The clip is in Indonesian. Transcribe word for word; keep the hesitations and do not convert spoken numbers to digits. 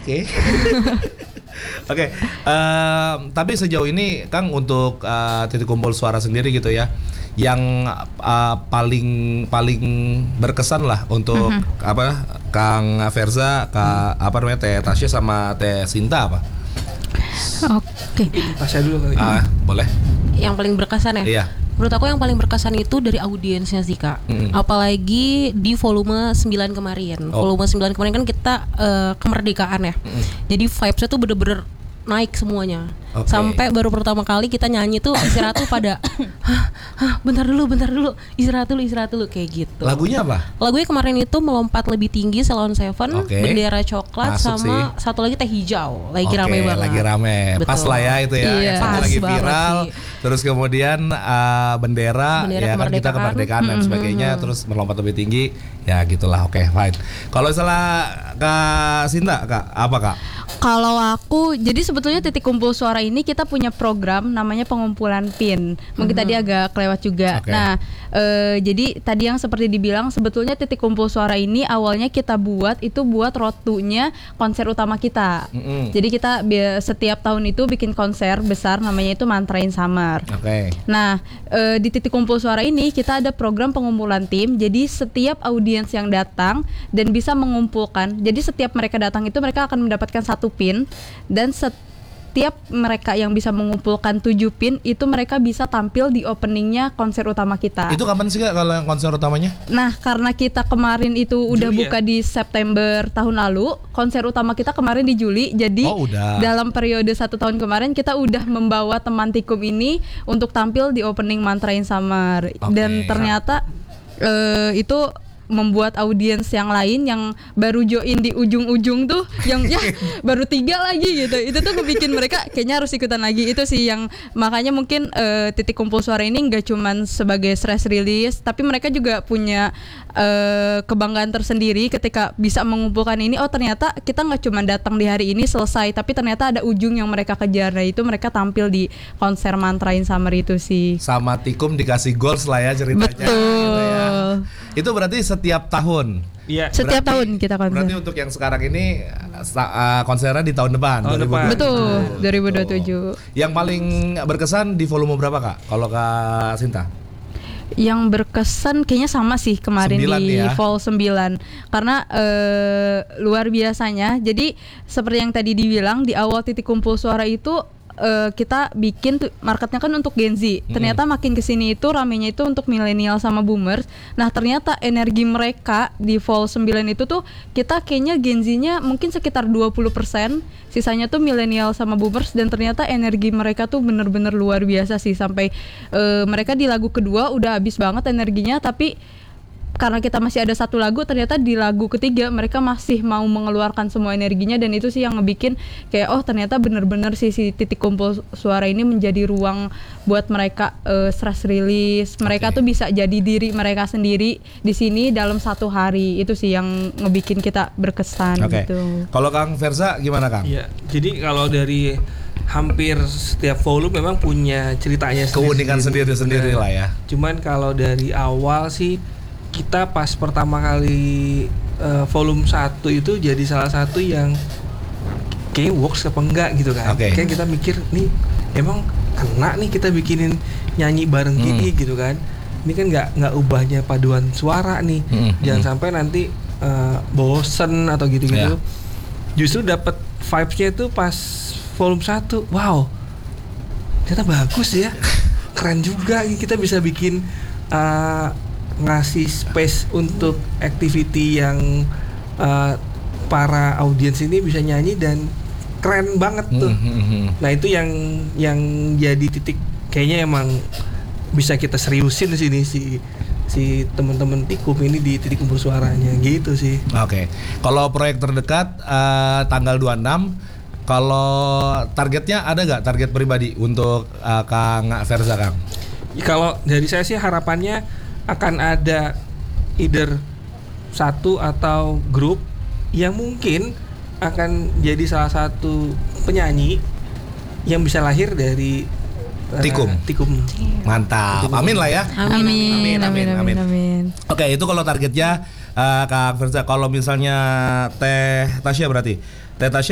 Oke. Oke, uh, tapi sejauh ini Kang untuk uh, titik kumpul suara sendiri gitu ya, yang uh, paling paling berkesan lah untuk mm-hmm. apa Kang Verza, Kak mm. apa namanya Teh Tasya sama Teh Sinta apa? Oke. Okay. Tasya dulu kali. Ah, boleh. Yang paling berkesan ya? Iya. Menurut aku yang paling berkesan itu dari audiensnya sih Kak. Mm-hmm. Apalagi di volume sembilan kemarin. Oh. Volume sembilan kemarin kan kita uh, kemerdekaan ya. Mm-hmm. Jadi vibes-nya tuh bener-bener naik semuanya. Okay. Sampai baru pertama kali kita nyanyi tuh istirahat tuh pada hah, hah, bentar dulu, bentar dulu, istirahat dulu, istirahat dulu kayak gitu. Lagunya apa? Lagunya kemarin itu Melompat Lebih Tinggi, Salon Seven, okay. Bendera Coklat. Masuk sama sih. Satu lagi Teh Hijau. Lagi okay, rame banget. Lagi rame. Betul. Pas lah ya itu ya. Iya, yang satu lagi viral. Terus kemudian uh, bendera, bendera ya kan kita kemerdekaan mm-hmm. dan sebagainya. Terus melompat lebih tinggi. Ya gitulah. Oke, okay, fine. Kalau salah Kak Sinta, Kak, apa Kak? Kalau aku, jadi sebetulnya titik kumpul suara ini kita punya program namanya pengumpulan pin. Mungkin mm-hmm. tadi agak kelewat juga. Okay. Nah, e, jadi tadi yang seperti dibilang sebetulnya titik kumpul suara ini awalnya kita buat itu buat rotunya konser utama kita. Mm-hmm. Jadi kita setiap tahun itu bikin konser besar namanya itu Mantrain Summer. Okay. Nah, e, di titik kumpul suara ini kita ada program pengumpulan tim. Jadi setiap audiens yang datang dan bisa mengumpulkan. Jadi setiap mereka datang itu mereka akan mendapatkan satu pin dan setiap mereka yang bisa mengumpulkan tujuh pin itu mereka bisa tampil di openingnya konser utama kita. Itu kapan sih Kak kalau yang konser utamanya? Nah karena kita kemarin itu udah Juli, buka ya? Di September tahun lalu, konser utama kita kemarin di Juli. Jadi oh, dalam periode satu tahun kemarin kita udah membawa teman Tikum ini untuk tampil di opening Mantrain Summer. Okay. Dan ternyata uh, itu membuat audiens yang lain yang baru join di ujung-ujung tuh yang ya baru tiga lagi gitu, itu tuh bikin mereka kayaknya harus ikutan lagi. Itu sih yang makanya mungkin uh, titik kumpul suara ini nggak cuman sebagai stress release, tapi mereka juga punya uh, kebanggaan tersendiri ketika bisa mengumpulkan ini. Oh ternyata kita nggak cuma datang di hari ini selesai, tapi ternyata ada ujung yang mereka kejar. Nah itu mereka tampil di konser Mantrain Summer itu sih. Sama Tikum dikasih goals lah ya ceritanya. Betul. Gitu ya. Itu berarti setiap tahun. Iya. Setiap berarti, tahun kita konser. Berarti untuk yang sekarang ini uh, konsernya di tahun depan. Tahun depan. Betul. dua ribu dua puluh tujuh. Yang paling berkesan di volume berapa Kak? Kalau Kak Sinta? Yang berkesan kayaknya sama sih kemarin di ya? Vol sembilan. Karena uh, luar biasanya. Jadi seperti yang tadi dibilang di awal titik kumpul suara itu Uh, kita bikin tuh marketnya kan untuk Gen Z. Ternyata hmm. makin kesini itu ramenya itu untuk milenial sama boomers. Nah ternyata energi mereka di Vol sembilan itu tuh kita kayaknya Gen Z-nya mungkin sekitar dua puluh persen, sisanya tuh milenial sama boomers. Dan ternyata energi mereka tuh bener-bener luar biasa sih. Sampai uh, mereka di lagu kedua udah habis banget energinya, tapi karena kita masih ada satu lagu, ternyata di lagu ketiga mereka masih mau mengeluarkan semua energinya. Dan itu sih yang ngebikin kayak oh ternyata bener-bener sih si titik kumpul suara ini menjadi ruang buat mereka uh, stress release. Mereka okay. tuh bisa jadi diri mereka sendiri di sini dalam satu hari. Itu sih yang ngebikin kita berkesan okay. gitu. Kalau Kang Verza gimana Kang? Iya, jadi kalau dari hampir setiap volume memang punya ceritanya keunikan sendiri-sendiri lah ya. Cuman kalau dari awal sih kita pas pertama kali uh, volume satu itu jadi salah satu yang kayak works apa enggak gitu kan. Okay. Kayak kita mikir nih emang kena nih kita bikinin nyanyi bareng hmm. gini gitu kan. Ini kan nggak nggak ubahnya paduan suara nih. Hmm. Jangan hmm. sampai nanti uh, bosen atau gitu-gitu. Yeah. Justru dapat vibes-nya itu pas volume satu. Wow. Ternyata bagus ya. Keren juga kita bisa bikin uh, ngasih space untuk activity yang uh, para audiens ini bisa nyanyi dan keren banget tuh. Mm-hmm. Nah itu yang yang jadi titik kayaknya emang bisa kita seriusin di sini si si teman-teman Tikum ini di titik kumpul suaranya gitu sih. Oke. Okay. Kalau proyek terdekat uh, tanggal dua puluh enam, kalau targetnya ada nggak target pribadi untuk uh, Kang Verza Kang? Kalau dari saya sih harapannya akan ada either satu atau grup yang mungkin akan jadi salah satu penyanyi yang bisa lahir dari Tikum. Uh, Tikum. Mantap. Tikum. Amin lah ya. Amin. Amin. Amin. Amin. Amin. amin. Oke, itu kalau targetnya uh, Kak Verza. Kalau misalnya Teh Tasya berarti Teh Tasya